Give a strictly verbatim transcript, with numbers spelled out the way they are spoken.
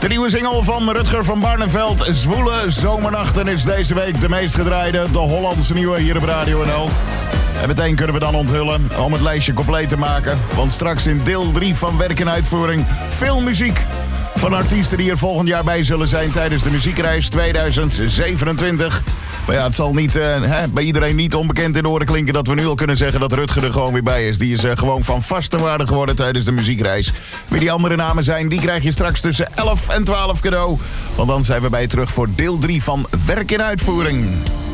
De nieuwe single van Rutger van Barneveld, Zwoele Zomernachten, is deze week de meest gedraaide. De Hollandse nieuwe hier op Radio N L. En meteen kunnen we dan onthullen om het lijstje compleet te maken. Want straks in deel drie van Werk en Uitvoering veel muziek van artiesten die er volgend jaar bij zullen zijn tijdens de muziekreis tweeduizend zevenentwintig. Maar ja, het zal niet, uh, hè, bij iedereen niet onbekend in de oren klinken dat we nu al kunnen zeggen dat Rutger er gewoon weer bij is. Die is uh, gewoon van vaste waarde geworden tijdens de muziekreis. Wie die andere namen zijn, die krijg je straks tussen elf en twaalf cadeau. Want dan zijn we bij je terug voor deel drie van Werk in Uitvoering.